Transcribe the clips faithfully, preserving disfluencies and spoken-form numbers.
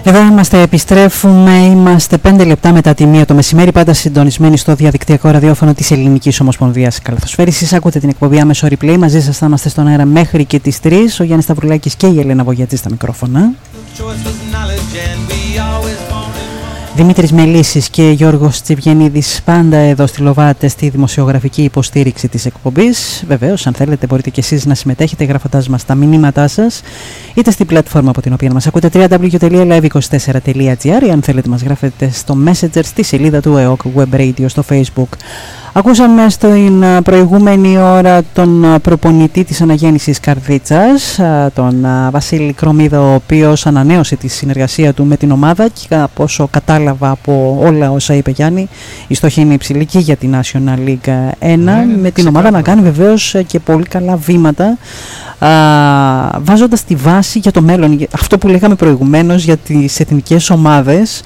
Εδώ είμαστε, επιστρέφουμε, είμαστε πέντε λεπτά μετά τη μία το μεσημέρι, πάντα συντονισμένοι στο διαδικτυακό ραδιόφωνο της Ελληνικής Ομοσπονδίας Καλαθοσφαίρισης. Ακούτε την εκπομπή Άμεσο Replay, μαζί σας θα είμαστε στον αέρα μέχρι και τις τρεις. Ο Γιάννης Σταυρουλάκης και η Ελένα Βογιατζή στα μικρόφωνα. Δημήτρης Μελίσης και Γιώργος Τσιβγενίδης πάντα εδώ στη Λοβάτε στη δημοσιογραφική υποστήριξη της εκπομπής. Βεβαίως, αν θέλετε μπορείτε και εσείς να συμμετέχετε γράφοντάς μας τα μηνύματά σας είτε στην πλατφόρμα από την οποία μας ακούτε double-u double-u double-u τελεία live είκοσι τέσσερα τελεία τζι άρ ή αν θέλετε μας γράφετε στο Messenger στη σελίδα του ΕΟΚ Web Radio στο Facebook. Ακούσαμε στην προηγούμενη ώρα τον προπονητή της αναγέννησης Καρδίτσας, τον Βασίλη Κρομίδα, ο οποίος ανανέωσε τη συνεργασία του με την ομάδα και από όσο κατάλαβα από όλα όσα είπε Γιάννη, η στόχη είναι υψηλή και για την National League ένα, ναι, με την ομάδα να κάνει βεβαίως και πολύ καλά βήματα, α, βάζοντας τη βάση για το μέλλον, αυτό που λέγαμε προηγουμένως για τις εθνικές ομάδες.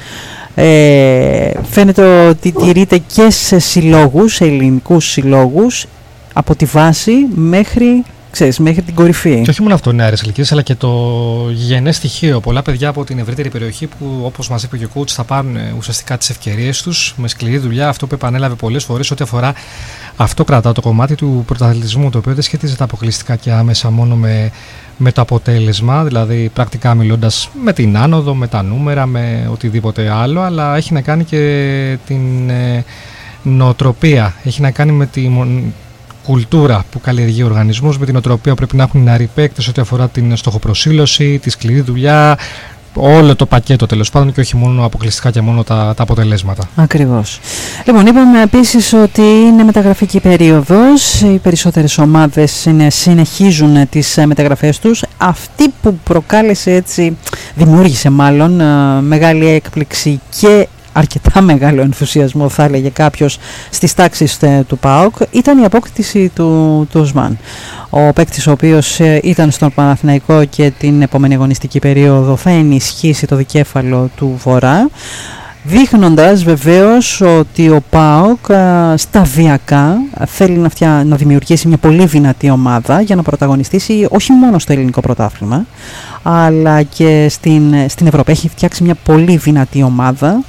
Ε, φαίνεται ότι τηρείται και σε συλλόγους, σε ελληνικούς συλλόγους, από τη βάση μέχρι, ξέρεις, μέχρι την κορυφή. Και όχι μόνο αυτό, νεαρές ηλικίες, αλλά και το γενές στοιχείο. Πολλά παιδιά από την ευρύτερη περιοχή που, όπως μας είπε και ο coach, θα πάρουν ουσιαστικά τις ευκαιρίες τους με σκληρή δουλειά. Αυτό που επανέλαβε πολλές φορές ό,τι αφορά αυτό, κρατάω το κομμάτι του πρωταθλητισμού, το οποίο δεν σχετίζεται αποκλειστικά και άμεσα μόνο με, με το αποτέλεσμα, δηλαδή πρακτικά μιλώντας με την άνοδο, με τα νούμερα, με οτιδήποτε άλλο, αλλά έχει να κάνει και την ε, νοοτροπία, έχει να κάνει με τη κουλτούρα που καλλιεργεί ο οργανισμός, με την νοοτροπία που πρέπει να έχουν οι νεαροί παίκτες ό,τι αφορά την στοχοπροσήλωση, τη σκληρή δουλειά, όλο το πακέτο τέλος πάντων και όχι μόνο αποκλειστικά και μόνο τα, τα αποτελέσματα. Ακριβώς. Λοιπόν, είπαμε επίσης ότι είναι μεταγραφική περίοδος. Οι περισσότερες ομάδες είναι, συνεχίζουν τις μεταγραφές τους. Αυτή που προκάλεσε έτσι, δημιούργησε μάλλον μεγάλη έκπληξη και αρκετά μεγάλο ενθουσιασμό, θα έλεγε κάποιος, στις τάξεις του ΠΑΟΚ, ήταν η απόκτηση του, του Οσμάν. Ο παίκτης ο οποίος ήταν στον Παναθηναϊκό και την επόμενη αγωνιστική περίοδο θα ενισχύσει το δικέφαλο του Βορρά, δείχνοντας βεβαίως ότι ο ΠΑΟΚ α, σταδιακά θέλει να, φτιά, να δημιουργήσει μια πολύ δυνατή ομάδα για να πρωταγωνιστήσει όχι μόνο στο ελληνικό πρωτάθλημα, αλλά και στην, στην Ευρώπη. Έχει φτιάξει μια πολύ δυνατή ομάδα.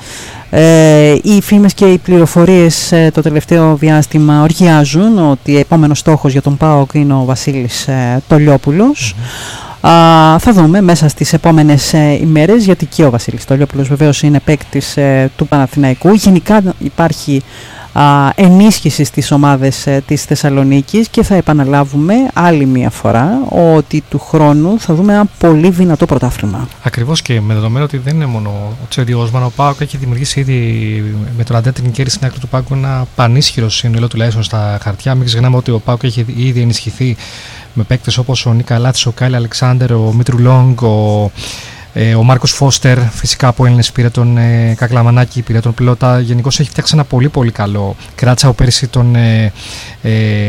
Ε, οι φήμες και οι πληροφορίες ε, το τελευταίο διάστημα οργιάζουν ότι επόμενος στόχος για τον ΠΑΟΚ είναι ο Βασίλης ε, Τολιόπουλος. Mm-hmm. Α, θα δούμε μέσα στις επόμενες ε, ημέρες, γιατί και ο Βασίλης Τολιόπουλος βεβαίως είναι παίκτης ε, του Παναθηναϊκού. Γενικά υπάρχει α, ενίσχυση στις ομάδες ε, της Θεσσαλονίκης και θα επαναλάβουμε άλλη μία φορά ότι του χρόνου θα δούμε ένα πολύ δυνατό πρωτάθλημα. Ακριβώς, και με δεδομένο ότι δεν είναι μόνο ο Τσέντι Όσμαν, ο ΠΑΟΚ έχει δημιουργήσει ήδη με τον Αντέ Τρινκέρι στην άκρη του πάγκου ένα πανίσχυρο σύνολο, τουλάχιστον στα χαρτιά. Μην ξεχνάμε ότι ο ΠΑΟΚ έχει ήδη ενισχυθεί με παίκτες όπως ο Νίκα Λάτσης, ο Κάιλ Αλεξάνδερ, ο Μίτρου Λόγκ, ο, ε, ο Μάρκος Φώστερ, φυσικά από Έλληνες πήρε τον ε, Κακλαμανάκη, πήρε τον Πιλότα. Γενικώς έχει φτιάξει ένα πολύ πολύ καλό. Κράτσα ο πέρσι τον, ε, ε,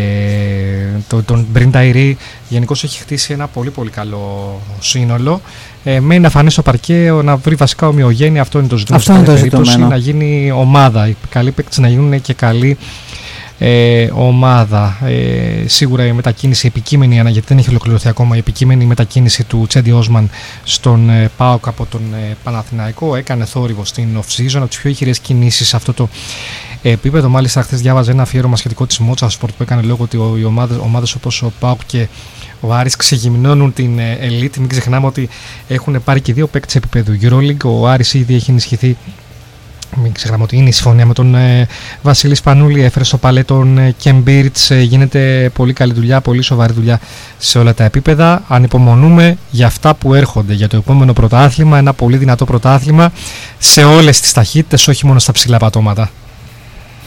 τον, τον Μπρινταϊρή. Γενικώς έχει χτίσει ένα πολύ πολύ καλό σύνολο. Ε, μένει να φανεί στο παρκέ, να βρει βασικά ομοιογένεια, αυτό είναι το ζητούμενο. Αυτό είναι το ζητούμενο. Να γίνει ομάδα, οι καλοί παίκτες να γίνουν και καλοί. Ε, ομάδα. Ε, σίγουρα η μετακίνηση επικείμενη, γιατί δεν έχει ολοκληρωθεί ακόμα, η επικείμενη μετακίνηση του Τσέντι Όσμαν στον ε, ΠΑΟΚ από τον ε, Παναθηναϊκό έκανε θόρυβο στην off-season, από τις πιο ηχηρές κινήσεις σε αυτό το επίπεδο. Μάλιστα, χθες διάβαζε ένα αφιέρωμα σχετικό της Μότσα Σπορτ που έκανε λόγο ότι οι ομάδες, ομάδες όπως ο ΠΑΟΚ και ο Άρης ξεγυμνώνουν την ε, ελίτ. Μην ξεχνάμε ότι έχουν πάρει και δύο παίκτες επίπεδου EuroLeague. Ο Άρης ήδη έχει ενισχυθεί. Μην ξεχνάμε ότι είναι η συμφωνία με τον ε, Βασίλη Σπανούλη, έφερε στο παλέ τον ε, Κεμπίρτς, ε, γίνεται πολύ καλή δουλειά, πολύ σοβαρή δουλειά σε όλα τα επίπεδα. Ανυπομονούμε για αυτά που έρχονται, για το επόμενο πρωτάθλημα, ένα πολύ δυνατό πρωτάθλημα σε όλες τις ταχύτητες, όχι μόνο στα ψηλά πατώματα.